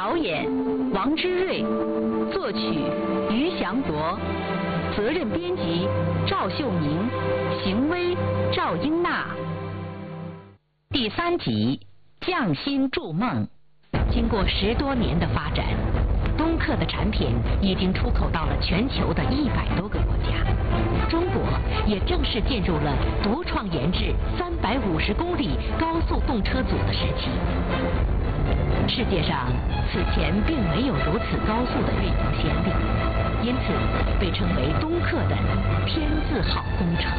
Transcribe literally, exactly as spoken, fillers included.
导演王之瑞，作曲于祥国，责任编辑赵秀宁，邢薇、赵英娜。第三集《匠心筑梦》，经过十多年的发展，东客的产品已经出口到了全球的一百多个国家，中国也正式进入了独创研制三百五十公里高速动车组的时期。世界上此前并没有如此高速的运营先例，因此被称为东客的天字号工程。